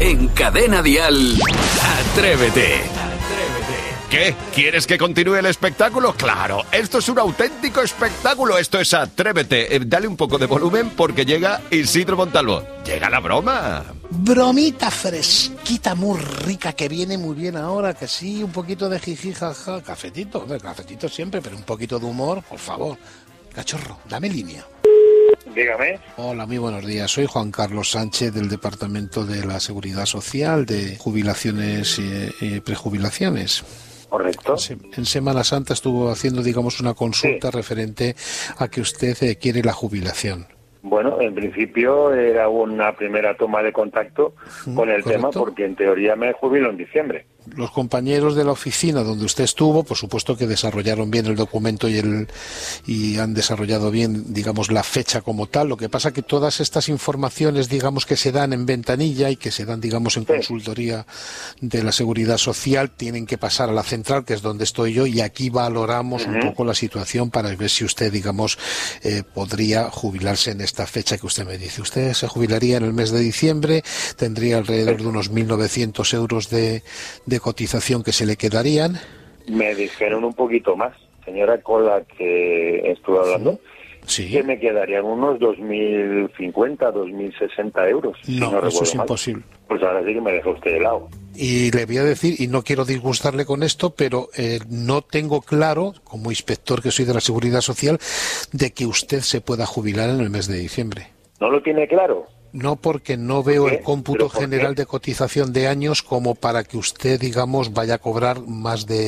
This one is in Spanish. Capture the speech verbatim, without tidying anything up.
En Cadena Dial, Atrévete. ¿Qué? ¿Quieres que continúe el espectáculo? ¡Claro! Esto es un auténtico espectáculo. Esto es Atrévete. Eh, dale un poco de volumen porque llega Isidro Montalvo. ¡Llega la broma! Bromita fresquita, muy rica, que viene muy bien ahora, que sí, un poquito de jiji, jaja. Cafetito, hombre, cafetito siempre, pero un poquito de humor, por favor. Cachorro, dame línea. Dígame. Hola, muy buenos días. Soy Juan Carlos Sánchez del Departamento de la Seguridad Social, de Jubilaciones y, y Prejubilaciones. Correcto. En Semana Santa estuvo haciendo, digamos, una consulta sí. referente a que usted eh, quiere la jubilación. Bueno, en principio era una primera toma de contacto mm, con el ¿correcto? tema, porque en teoría me jubilo en diciembre. Los compañeros de la oficina donde usted estuvo, por supuesto que desarrollaron bien el documento y el y han desarrollado bien, digamos, la fecha como tal. Lo que pasa que todas estas informaciones, digamos, que se dan en ventanilla y que se dan, digamos, en sí. consultoría de la Seguridad Social, tienen que pasar a la central, que es donde estoy yo, y aquí valoramos uh-huh. un poco la situación para ver si usted, digamos, eh, podría jubilarse en esta fecha que usted me dice. Usted se jubilaría en el mes de diciembre, tendría alrededor de unos mil novecientos euros de, de cotización que se le quedarían. Me dijeron un poquito más, señora, con la que estuve hablando, sí. que me quedarían unos dos mil cincuenta, dos mil sesenta euros. No, si no eso es mal. imposible. Pues ahora sí que me deja usted de lado. Y le voy a decir, y no quiero disgustarle con esto, pero eh, no tengo claro, como inspector que soy de la Seguridad Social, de que usted se pueda jubilar en el mes de diciembre. ¿No lo tiene claro? No, porque no veo el cómputo general de cotización de años como para que usted, digamos, vaya a cobrar más de